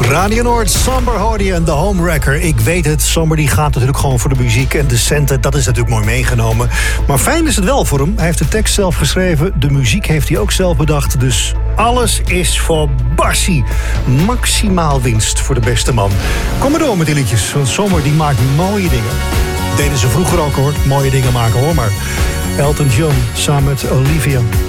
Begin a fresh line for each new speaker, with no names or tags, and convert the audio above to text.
Radio Noord, Somber hoorde en The Homewrecker. Ik weet het, Somber die gaat natuurlijk gewoon voor de muziek en de centen. Dat is natuurlijk mooi meegenomen. Maar fijn is het wel voor hem. Hij heeft de tekst zelf geschreven. De muziek heeft hij ook zelf bedacht. Dus alles is voor Bassie. Maximaal winst voor de beste man. Kom maar door met die liedjes. Want Somber die maakt mooie dingen. Deden ze vroeger ook hoor. Mooie dingen maken hoor. Maar Elton John samen met Olivia.